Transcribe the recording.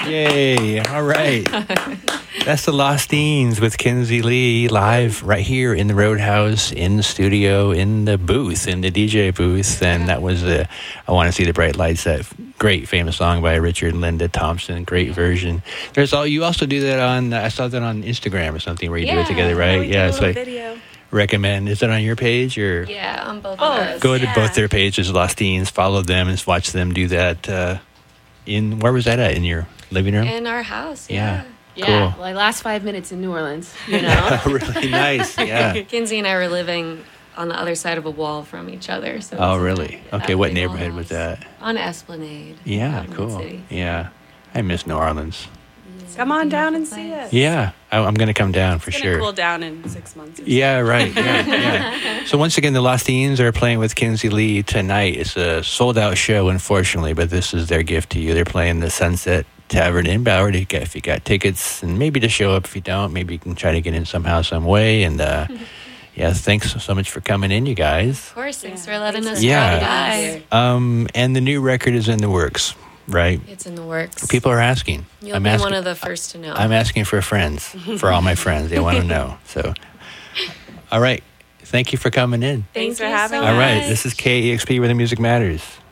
Yay. All right. That's the Lostines with Kinsey Lee live right here in the Roadhouse, in the studio, in the booth, in the DJ booth. And that was I Want to See the Bright Lights, that great famous song by Richard and Linda Thompson. Great version. You also do that on, I saw that on Instagram or something where you do it together, right? Yeah, it's like video. Recommend. Is that on your page or? Yeah, on both of ours. Go to both their pages, Lostines, follow them and watch them do that. Where was that at? In your living room? In our house, Yeah. Yeah, Cool. like last 5 minutes in New Orleans, you know? Really nice, yeah. Kinsey and I were living on the other side of a wall from each other. So Oh, really? Okay, what big neighborhood old was house. that? On Esplanade. Yeah, out in cool. Mid-City. Yeah, I miss New Orleans. Come on down and see us. Yeah, I'm going to come down for It's sure. gonna cool down in 6 months. Or so. Yeah, right. Yeah. So once again, the Lostines are playing with Kinsey Lee tonight. It's a sold-out show, unfortunately, but this is their gift to you. They're playing the Sunset Tavern in Ballard. If you got tickets, and maybe to show up. If you don't, maybe you can try to get in somehow, some way. And thanks so much for coming in, you guys. Of course, thanks for letting us Yeah. try. And the new record is in the works, right? It's in the works. People are asking. You'll be one of the first to know. I'm asking for friends, for all my friends. They want to know. So, all right. Thank you for coming in. Thanks for you having so us. All right. much. This is KEXP, where the music matters.